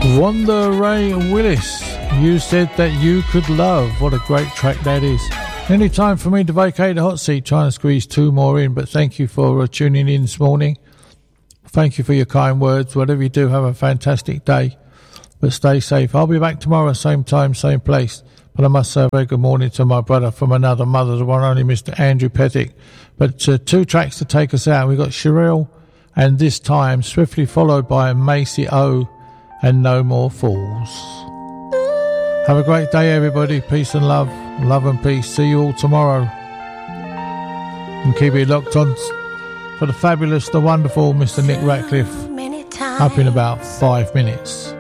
Wanda Ray Willis, You Said That You Could Love. What a great track that is. Any time for me to vacate the hot seat, trying to squeeze two more in, but thank you for tuning in this morning. Thank you for your kind words. Whatever you do, have a fantastic day, but stay safe. I'll be back tomorrow, same time, same place. But I must say a very good morning to my brother from another mother, the one only Mr. Andrew Pettick. But two tracks to take us out. We've got Cheryl and This Time, swiftly followed by Macy O and No More Fools. Have a great day, everybody. Peace and love. Love and peace. See you all tomorrow. And keep it locked on for the fabulous, the wonderful Mr. Nick Ratcliffe. Up in about 5 minutes.